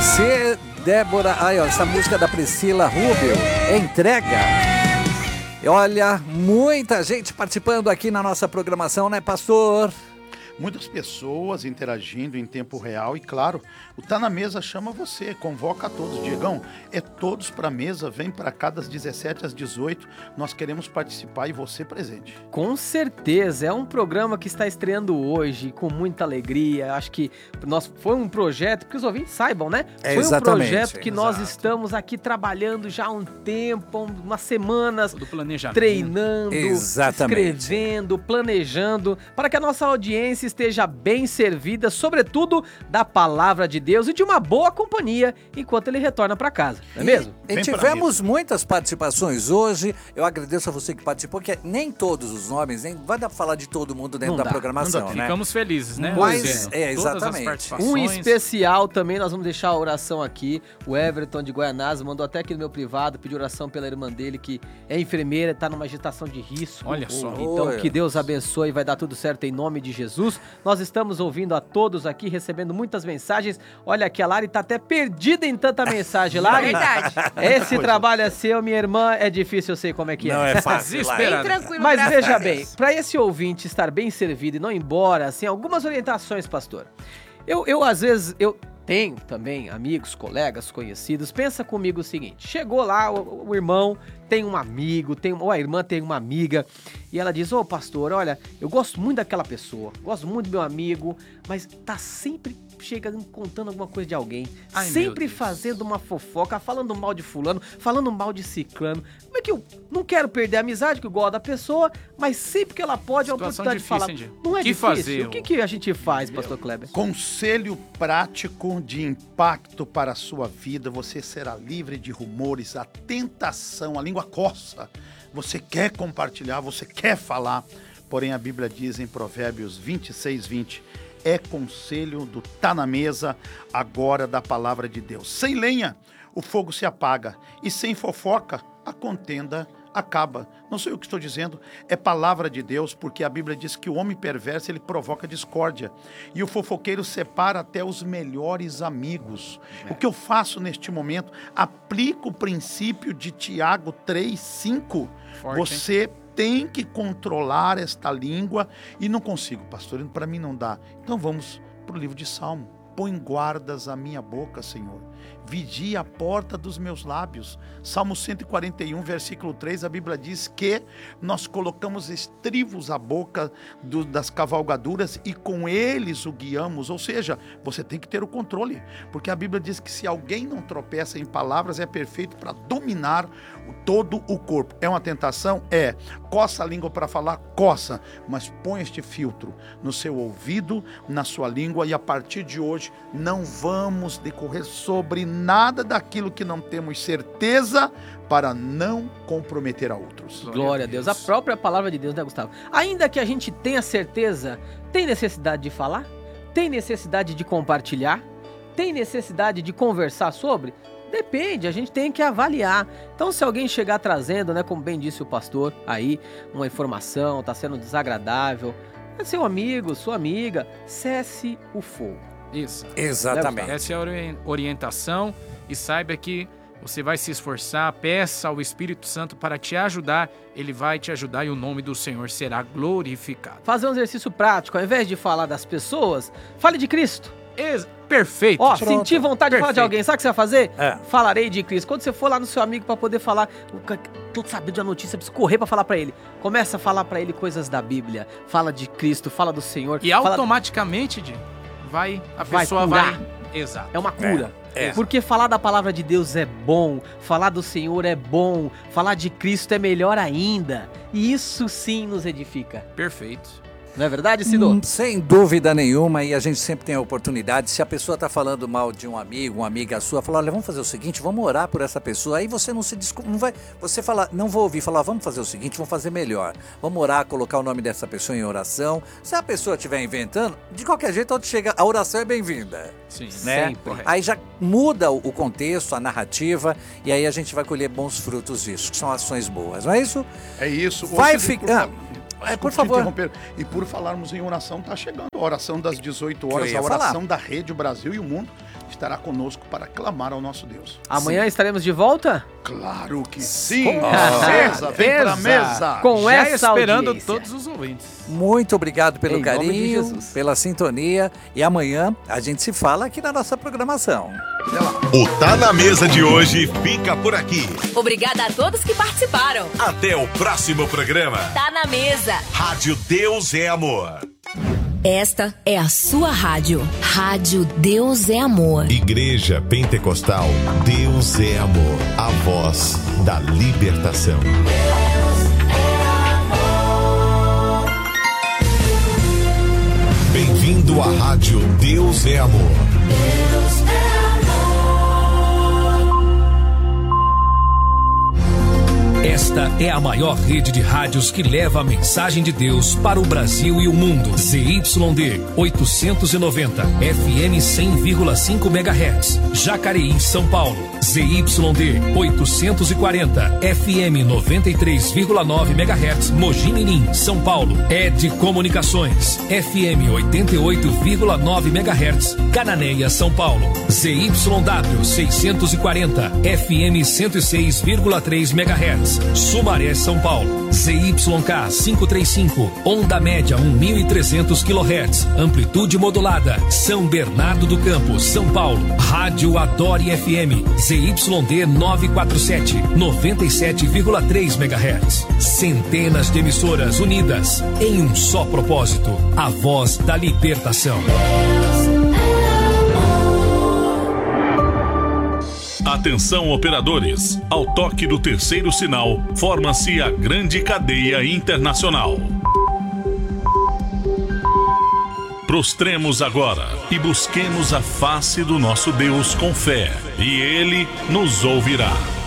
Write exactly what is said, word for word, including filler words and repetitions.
você, Débora. Ai, ó, essa música da Priscila Rubio, Entrega. Olha, muita gente participando aqui na nossa programação, né, pastor? Muitas pessoas interagindo em tempo real e, claro, o Tá na Mesa chama você, convoca a todos. Diegão, é todos para a mesa, vem para cá das dezessete às dezoito, nós queremos participar e você presente. Com certeza, é um programa que está estreando hoje com muita alegria. Acho que nós, foi um projeto, que os ouvintes saibam, né? É, foi um exatamente, projeto que exato. nós estamos aqui trabalhando já há um tempo, umas semanas, do planejamento, treinando, exatamente. escrevendo, planejando, para que a nossa audiência esteja bem servida, sobretudo da palavra de Deus e de uma boa companhia enquanto ele retorna para casa, não é mesmo? E, e tivemos muitas participações hoje. Eu agradeço a você que participou, porque nem todos os nomes, nem vai dar pra falar de todo mundo dentro Não da dá, programação, não dá. né? Ficamos felizes, né? Mas, Todas é, as exatamente. participações. Um especial também, nós vamos deixar a oração aqui. O Everton de Guaianazes mandou até aqui no meu privado, pediu oração pela irmã dele, que é enfermeira, tá numa agitação de risco. Olha só. Então, Oi. que Deus abençoe, vai dar tudo certo em nome de Jesus. Nós estamos ouvindo a todos aqui, recebendo muitas mensagens. Olha aqui, a Lari tá até perdida em tanta mensagem. Lari, Verdade. esse trabalho é seu, minha irmã, é difícil, eu sei como é que é. Não é fácil. Desesperado. Bem tranquilo, Mas graças veja a bem, Deus. para esse ouvinte estar bem servido e não ir embora, assim, algumas orientações, pastor. Eu, eu às vezes, eu tenho também amigos, colegas, conhecidos, pensa comigo o seguinte, chegou lá, o, o irmão tem um amigo, tem, ou a irmã tem uma amiga, e ela diz, ô pastor, olha, eu gosto muito daquela pessoa, gosto muito do meu amigo, mas tá sempre chegando contando alguma coisa de alguém, Ai, meu sempre Deus. fazendo uma fofoca, falando mal de fulano, falando mal de ciclano. Como é que eu não quero perder a amizade, que eu gosto da pessoa, mas sempre que ela pode, é uma Situação oportunidade de falar. difícil, hein, Di? Não é O que difícil? fazer? O que, que a gente faz, pastor Kleber? Conselho prático de impacto para a sua vida, você será livre de rumores, a tentação, a língua coça. Você quer compartilhar, você quer falar, porém a Bíblia diz em Provérbios vinte e seis, vinte, é conselho do Tá na Mesa, agora da palavra de Deus. Sem lenha, o fogo se apaga, e sem fofoca, a contenda acaba. Não sei o que estou dizendo, é palavra de Deus, porque a Bíblia diz que o homem perverso, ele provoca discórdia, e o fofoqueiro separa até os melhores amigos. É. O que eu faço neste momento? Aplico o princípio de Tiago três, cinco. Forte, Você hein? tem que controlar esta língua, e não consigo, pastor, para mim não dá. Então vamos para o livro de Salmo. Põe guardas à minha boca, Senhor. Vigia a porta dos meus lábios. Salmo cento e quarenta e um, versículo três, a Bíblia diz que nós colocamos estrivos à boca do, das cavalgaduras e com eles o guiamos. Ou seja, você tem que ter o controle, porque a Bíblia diz que se alguém não tropeça em palavras, é perfeito para dominar o, todo o corpo. É uma tentação? É. Coça a língua para falar? Coça. Mas põe este filtro no seu ouvido, na sua língua, e a partir de hoje não vamos decorrer sobre nada daquilo que não temos certeza, para não comprometer a outros. Glória a Deus. A própria palavra de Deus, né, Gustavo? Ainda que a gente tenha certeza, tem necessidade de falar? Tem necessidade de compartilhar? Tem necessidade de conversar sobre? Depende, a gente tem que avaliar. Então, se alguém chegar trazendo, né, como bem disse o pastor aí, uma informação, está sendo desagradável, é seu amigo, sua amiga, cesse o fogo. Isso. Exatamente. Essa é a ori- orientação, e saiba que você vai se esforçar, peça ao Espírito Santo para te ajudar, ele vai te ajudar e o nome do Senhor será glorificado. Fazer um exercício prático, ao invés de falar das pessoas, fale de Cristo. Ex- Perfeito. Ó, Pronto. sentir vontade de falar de Perfeito. alguém, sabe o que você vai fazer? É. Falarei de Cristo. Quando você for lá no seu amigo pra poder falar, o ca- tô sabendo da notícia, precisa correr pra falar pra ele. Começa a falar pra ele coisas da Bíblia, fala de Cristo, fala do Senhor. E fala- automaticamente, Di, vai, a Vai pessoa curar. vai... Exato. É uma cura. É, é. Porque falar da palavra de Deus é bom, falar do Senhor é bom, falar de Cristo é melhor ainda. E isso sim nos edifica. Perfeito. Não é verdade, Sidô? Hum, sem dúvida nenhuma, e a gente sempre tem a oportunidade, se a pessoa está falando mal de um amigo, uma amiga sua, falar, olha, vamos fazer o seguinte, vamos orar por essa pessoa, aí você não se desculpa, não vai, você fala, não vou ouvir, falar, vamos fazer o seguinte, vamos fazer melhor, vamos orar, colocar o nome dessa pessoa em oração, se a pessoa estiver inventando, de qualquer jeito, onde chega, a oração é bem-vinda. Sim. Né? Sempre. Aí já muda o o contexto, a narrativa, e aí a gente vai colher bons frutos disso, que são ações boas, não é isso? É isso. Vai Hoje, ficar... É, por favor. interromper. E por falarmos em oração, está chegando a oração das dezoito horas, Que eu a ia oração falar. da Rede Brasil e o Mundo. estará conosco para clamar ao nosso Deus. Amanhã sim. estaremos de volta? Claro que sim! Com certeza, vem pra mesa! Com Já essa esperando audiência. todos os ouvintes. Muito obrigado pelo Em nome de carinho, Jesus. pela sintonia. E amanhã a gente se fala aqui na nossa programação. Até lá. O Tá Na Mesa de hoje fica por aqui. Obrigada a todos que participaram. Até o próximo programa. Tá na mesa. Rádio Deus é Amor. Esta é a sua rádio. Rádio Deus é Amor. Igreja Pentecostal Deus é Amor. A voz da libertação. Bem-vindo à Rádio Deus é Amor. Deus é amor. Esta é a maior rede de rádios que leva a mensagem de Deus para o Brasil e o mundo. Z Y D oitocentos e noventa, F M cem vírgula cinco megahertz, Jacareí, São Paulo. Z Y D oitocentos e quarenta, F M noventa e três vírgula nove megahertz, Mogi Mirim, São Paulo. Ed Comunicações, F M oitenta e oito vírgula nove megahertz, Cananéia, São Paulo. Z Y W seiscentos e quarenta, F M cento e seis vírgula três megahertz, Sumaré, São Paulo. Z Y K quinhentos e trinta e cinco, onda média mil e trezentos quilohertz, amplitude modulada, São Bernardo do Campo, São Paulo. Rádio Adore F M, Z Y D novecentos e quarenta e sete, noventa e sete vírgula três megahertz. Centenas de emissoras unidas em um só propósito, a voz da libertação. Atenção, operadores! Ao toque do terceiro sinal, forma-se a grande cadeia internacional. Prostremos agora e busquemos a face do nosso Deus com fé, e Ele nos ouvirá.